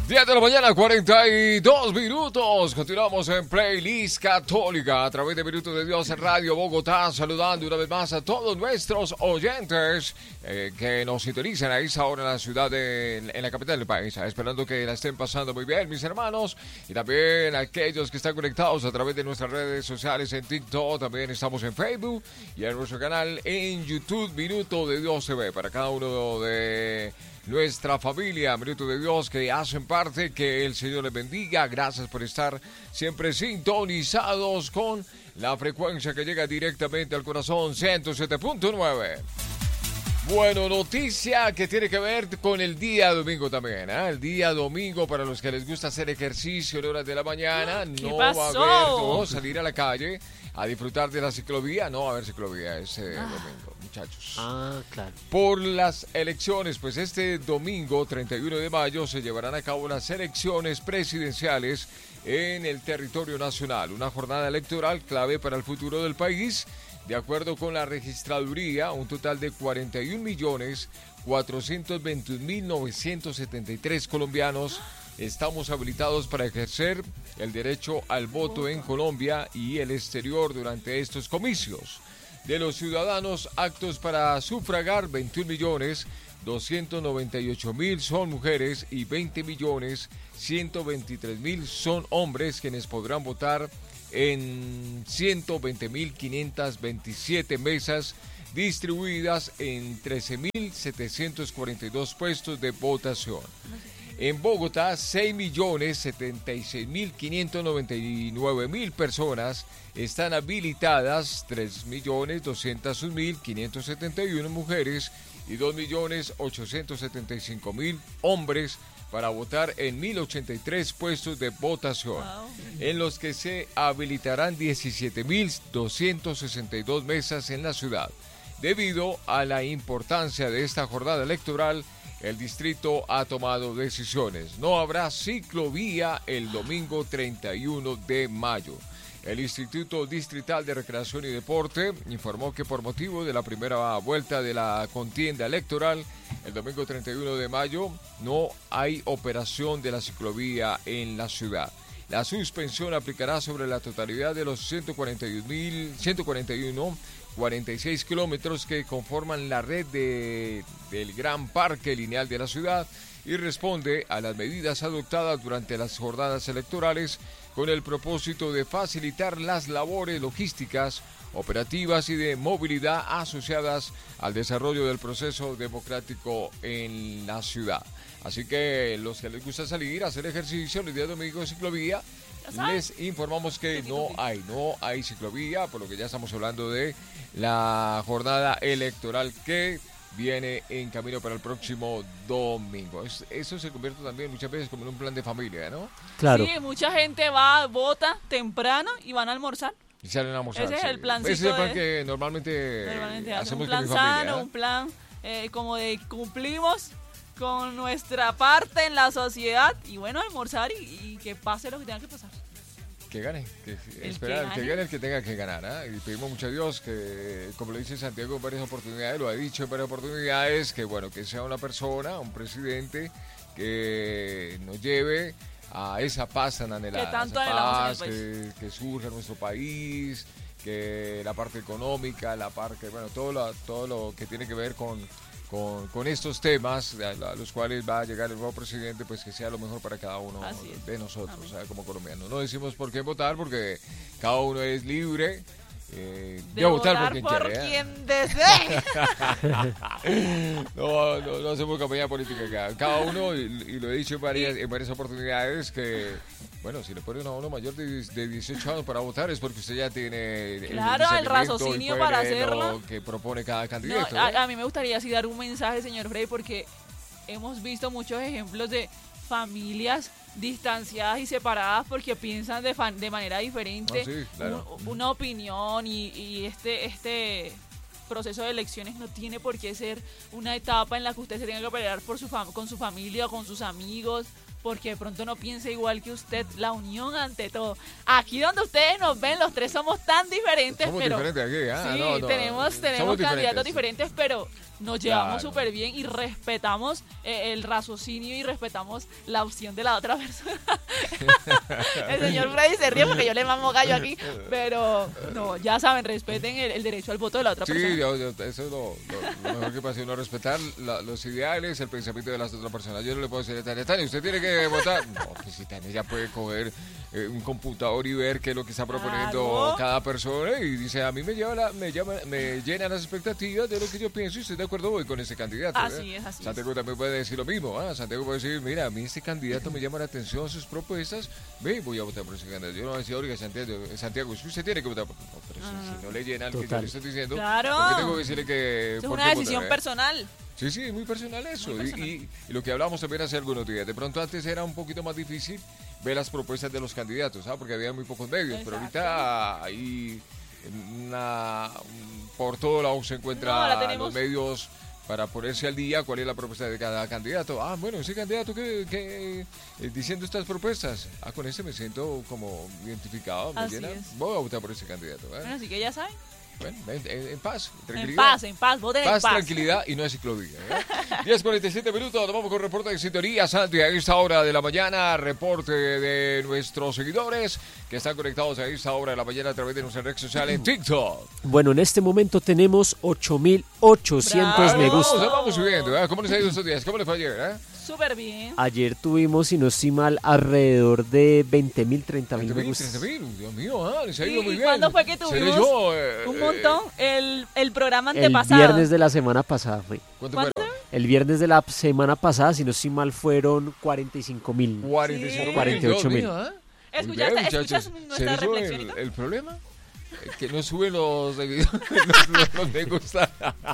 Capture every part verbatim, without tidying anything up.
diez de la mañana, cuarenta y dos minutos. Continuamos en Playlist Católica a través de Minutos de Dios en Radio Bogotá. Saludando una vez más a todos nuestros oyentes eh, que nos sintonizan a esa hora en la ciudad, de, en la capital del país. Esperando que la estén pasando muy bien, mis hermanos. Y también aquellos que están conectados a través de nuestras redes sociales en TikTok. También estamos en Facebook y en nuestro canal en YouTube, Minuto de Dios T V. Para cada uno de nuestra familia, Minuto de Dios, que hacen parte, que el Señor les bendiga. Gracias por estar siempre sintonizados con la frecuencia que llega directamente al corazón, ciento siete punto nueve. Bueno, noticia que tiene que ver con el día domingo también, ¿eh? El día domingo, para los que les gusta hacer ejercicio en horas de la mañana, no pasó? va a haber, no, salir a la calle a disfrutar de la ciclovía. No va a haber ciclovía ese ah. domingo, muchachos. Ah, claro. Por las elecciones, pues este domingo, treinta y uno de mayo, se llevarán a cabo las elecciones presidenciales en el territorio nacional. Una jornada electoral clave para el futuro del país. De acuerdo con la registraduría, un total de cuarenta y un millones cuatrocientos veintiún mil novecientos setenta y tres colombianos estamos habilitados para ejercer el derecho al voto en Colombia y el exterior durante estos comicios. De los ciudadanos aptos para sufragar, veintiún millones doscientos noventa y ocho mil son mujeres y veinte millones ciento veintitrés mil son hombres, quienes podrán votar en ciento veinte mil quinientas veintisiete mesas distribuidas en trece mil setecientos cuarenta y dos puestos de votación. En Bogotá, seis millones setenta y seis mil quinientos noventa y nueve mil personas están habilitadas, tres millones doscientos un mil quinientos setenta y uno mujeres y dos millones ochocientos setenta y cinco mil hombres para votar en mil ochenta y tres puestos de votación, wow. en los que se habilitarán diecisiete mil doscientas sesenta y dos mesas en la ciudad. Debido a la importancia de esta jornada electoral, el distrito ha tomado decisiones. No habrá ciclovía el domingo treinta y uno de mayo. El Instituto Distrital de Recreación y Deporte informó que por motivo de la primera vuelta de la contienda electoral, el domingo treinta y uno de mayo, no hay operación de la ciclovía en la ciudad. La suspensión aplicará sobre la totalidad de los ciento cuarenta y uno mil ciento cuarenta y uno cuarenta y seis kilómetros que conforman la red de, del Gran Parque Lineal de la ciudad y responde a las medidas adoptadas durante las jornadas electorales con el propósito de facilitar las labores logísticas, operativas y de movilidad asociadas al desarrollo del proceso democrático en la ciudad. Así que los que les gusta salir a hacer ejercicio el día domingo de ciclovía, les informamos que no hay, no hay ciclovía, por lo que ya estamos hablando de la jornada electoral que viene en camino para el próximo domingo. Eso se convierte también muchas veces como en un plan de familia, ¿no? Claro. Sí, mucha gente va, vota temprano y van a almorzar. Y salen a almorzar. Ese es sí. el plancito. Ese es el plan de... que normalmente, normalmente hacemos un plan con mi familia. sano, ¿eh? un plan eh, como de cumplimos con nuestra parte en la sociedad y bueno, almorzar y, y que pase lo que tenga que pasar. Que gane, que, el esperar, que, que gane el que tenga que ganar, ¿eh? Y pedimos mucho a Dios que, como lo dice Santiago en varias oportunidades, lo ha dicho en varias oportunidades, que bueno, que sea una persona, un presidente que nos lleve a esa paz tan anhelada, que tanto esa anhelamos paz, en el país. Que, que surja en nuestro país, que la parte económica, la parte, bueno, todo lo, todo lo que tiene que ver con Con, con estos temas a, a los cuales va a llegar el nuevo presidente, pues que sea lo mejor para cada uno de nosotros, o sea, como colombianos. No decimos por qué votar, porque cada uno es libre eh, de, de votar, votar por quien por quiera. quien desee. no, no, no hacemos campaña política acá. Cada uno, y, y lo he dicho en varias, en varias oportunidades, que bueno, si le ponen a uno mayor de, de dieciocho años para votar es porque usted ya tiene claro, el, el raciocinio para hacerlo que propone cada candidato. No, a, a mí me gustaría así dar un mensaje, señor Frey, porque hemos visto muchos ejemplos de familias distanciadas y separadas porque piensan de, fan, de manera diferente, oh, sí, claro. un, una opinión y, y este este proceso de elecciones no tiene por qué ser una etapa en la que usted se tenga que pelear por su fam- con su familia o con sus amigos porque de pronto no piense igual que usted, la unión ante todo. Aquí donde ustedes nos ven, los tres somos tan diferentes, somos pero diferentes aquí, ah, sí, no, no, tenemos, tenemos somos candidatos diferentes. diferentes, pero nos llevamos Claro. súper bien y respetamos eh, el raciocinio y respetamos la opción de la otra persona. El señor Freddy se ríe porque yo le mamo gallo aquí, pero no, ya saben, respeten el, el derecho al voto de la otra Sí, persona. yo- yo- eso es lo, lo- lo mejor que pasa, uno respetar la- los ideales, el pensamiento de las otras personas. Yo no le puedo decir a Tania, Tania, usted tiene que votar. No, que si Tania ya puede coger eh, un computador y ver qué es lo que está proponiendo Claro. cada persona y dice, a mí me, lleva la, me, llama, me llenan las expectativas de lo que yo pienso y estoy de acuerdo, voy con ese candidato. Así ¿eh? es, así Santiago también puede decir lo mismo. ¿ah? Santiago puede decir, mira, a mí este candidato me llama la atención, sus propuestas, ve, voy a votar por ese candidato. Yo no voy a decir, oiga, Santiago, Santiago, usted tiene que votar por... No, pero si, Ah. si no le llena el que yo Total. le estoy diciendo, Claro. ¿por qué tengo que decirle que... Eso es por una qué decisión votar, eh? personal. Sí, sí, es muy personal eso. Muy Y- personal. Y, y lo que hablamos también hace algunos días. De pronto antes era un poquito más difícil ver las propuestas de los candidatos, ¿ah? Porque había muy pocos medios. Pero Exacto. ahorita ahí una, por todo lado se No, encuentra ahora tenemos- los medios para ponerse al día cuál es la propuesta de cada candidato. Ah, bueno, ese candidato que, que eh, diciendo estas propuestas, ah, con ese me siento como identificado, me Así llena. es. Voy a votar por ese candidato. ¿eh? Bueno, así que ya saben. Bueno, en, en- en paz, En tranquilidad. paz, en paz, voten en Paz, paz. tranquilidad y no es ciclovía. ¿eh? diez cuarenta y siete minutos, nos vamos con reporte de sintonía, Santi, a esta hora de la mañana, reporte de nuestros seguidores que están conectados a esta hora de la mañana a través de nuestra red social en TikTok. Bueno, en este momento tenemos ocho mil ochocientos Bravo. me Vamos, gusta. vamos subiendo. ¿eh? ¿Cómo les ha ido estos días? ¿Cómo les fue ayer? Eh? Súper bien. Ayer tuvimos, si no estoy mal, alrededor de veinte mil, treinta mil me gusta. treinta mil, Dios mío, ah, les ha ¿Y- ido muy y bien. cuándo fue que Se tuvimos leyó, eh, un eh, montón? El, el programa El antepasado. viernes de la semana pasada fue. ¿Cuánto ¿Cuánto? fueron? El viernes de la semana pasada, si no estoy mal, fueron cuarenta y cinco mil. cuarenta y cinco mil. cuarenta y ocho mil. Dios mío, ¿eh? Muy ¿Escuchaste- bien, muchachos. escuchas nuestra ¿Será eso reflexión y el, todo? el problema? Eh, Que no suben los seguidores, los, los- los me gusta.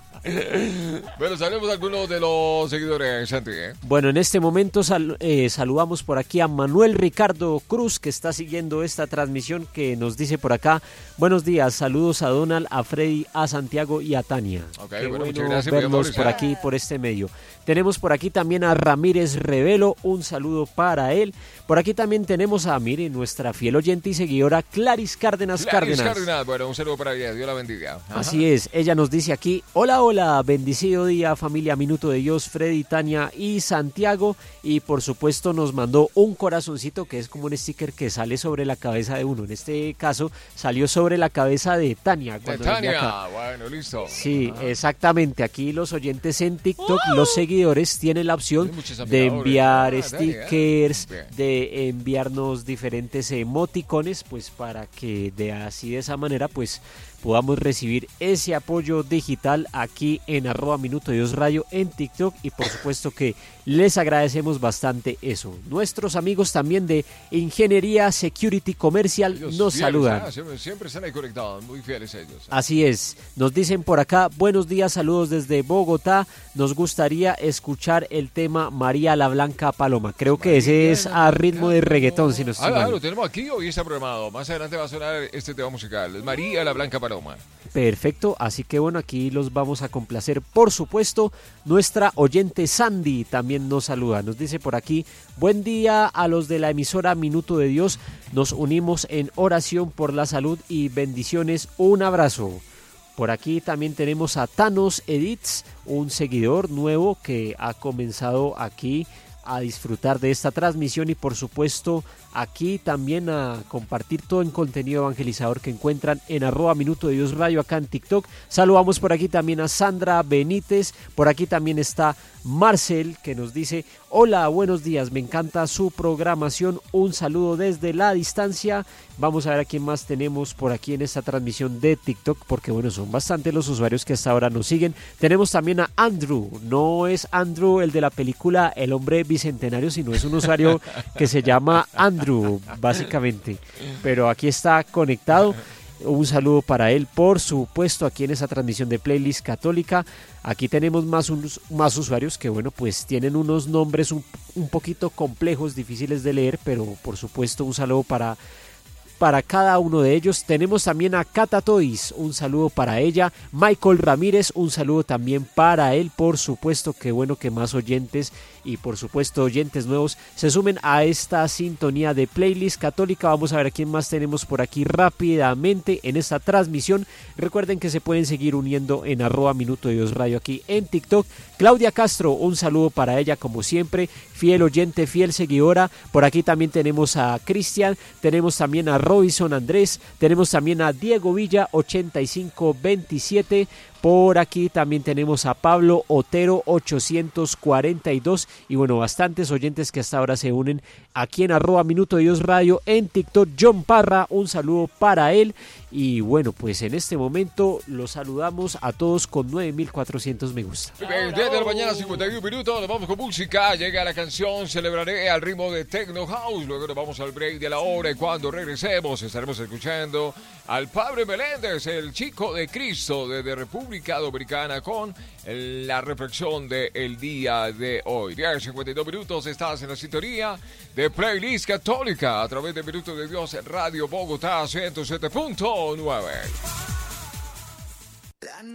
Bueno, saludemos a algunos de los seguidores, Santi. ¿eh? Bueno, en este momento sal- eh, saludamos por aquí a Manuel Ricardo Cruz, que está siguiendo esta transmisión, que nos dice por acá, buenos días, saludos a Donald, a Freddy, a Santiago y a Tania. Ok, Qué bueno, muchas bueno gracias, muy verlos amables, por ¿eh? aquí, por este medio. Tenemos por aquí también a Ramírez Revelo, un saludo para él. Por aquí también tenemos a, mire, nuestra fiel oyente y seguidora Claris Cárdenas Clarice Cárdenas. Cárdenas, bueno, un saludo para ella, Dios la bendiga. Así es, ella nos dice aquí, hola, hola, bendecido día familia Minuto de Dios, Freddy, Tania y Santiago, y por supuesto nos mandó un corazoncito que es como un sticker que sale sobre la cabeza de uno, en este caso salió sobre la cabeza de Tania. De cuando nos ve acá. Tania, bueno, listo. Sí, Ajá. exactamente, aquí los oyentes en TikTok, los seguidores tienen la opción Tiene muchos de admiradores. enviar Ah, Tania, stickers, bien. de enviarnos diferentes emoticones, pues para que de así de esa manera pues podamos recibir ese apoyo digital aquí en arroba Minuto Dios Radio en TikTok, y por supuesto que les agradecemos bastante eso. Nuestros amigos también de Ingeniería Security Comercial Ellos nos fieles, saludan. ah, siempre, siempre están ahí conectados, muy fieles ellos. Así es, nos dicen por acá, buenos días, saludos desde Bogotá, nos gustaría escuchar el tema María la Blanca Paloma, creo que ese es a ritmo de reggaetón, si no estoy Ah, ah, mal. lo tenemos aquí, hoy está programado. Más adelante va a sonar este tema musical. Es María la Blanca Paloma. Perfecto, así que bueno, aquí los vamos a complacer, por supuesto. Nuestra oyente Sandy también nos saluda, nos dice por aquí, buen día a los de la emisora Minuto de Dios, nos unimos en oración por la salud y bendiciones, un abrazo. Por aquí también tenemos a Thanos Edits, un seguidor nuevo que ha comenzado aquí a disfrutar de esta transmisión, y por supuesto aquí también a compartir todo el contenido evangelizador que encuentran en arroba Minuto de Dios Radio acá en TikTok. Saludamos por aquí también a Sandra Benítez, por aquí también está Marcel, que nos dice, hola, buenos días, me encanta su programación, un saludo desde la distancia. Vamos a ver a quién más tenemos por aquí en esta transmisión de TikTok, porque bueno, son bastante los usuarios que hasta ahora nos siguen. Tenemos también a Andrew, no es Andrew el de la película El Hombre Bicentenario, sino es un usuario que se llama Andrew, básicamente, pero aquí está conectado. Un saludo para él, por supuesto, aquí en esa transmisión de Playlist Católica. Aquí tenemos más, unos, más usuarios que, bueno, pues tienen unos nombres un, un poquito complejos, difíciles de leer, pero por supuesto un saludo para, para cada uno de ellos. Tenemos también a Cata Toys, un saludo para ella. Michael Ramírez, un saludo también para él, por supuesto, que bueno que más oyentes y por supuesto oyentes nuevos se sumen a esta sintonía de Playlist Católica. Vamos a ver a quién más tenemos por aquí rápidamente en esta transmisión. Recuerden que se pueden seguir uniendo en arroba Minuto de Dios Radio aquí en TikTok. Claudia Castro, un saludo para ella como siempre, fiel oyente, fiel seguidora. Por aquí también tenemos a Cristian, tenemos también a Robinson Andrés, tenemos también a Diego Villa ochenta y cinco veintisiete. Por aquí también tenemos a Pablo Otero ochocientos cuarenta y dos y bueno, bastantes oyentes que hasta ahora se unen aquí en arroba Minuto de Dios Radio en TikTok. John Parra, un saludo para él y bueno, pues en este momento los saludamos a todos con nueve mil cuatrocientos me gusta. diez de la mañana, cincuenta y uno minutos, nos vamos con música, llega la canción Celebraré al ritmo de Techno House, luego nos vamos al break de la hora y cuando regresemos estaremos escuchando al Padre Meléndez, el chico de Cristo desde República Dominicana con la reflexión del día de hoy. diez cincuenta y dos minutos, estás en la sintonía de Playlist Católica a través de Minuto de Dios en Radio Bogotá ciento siete punto nueve.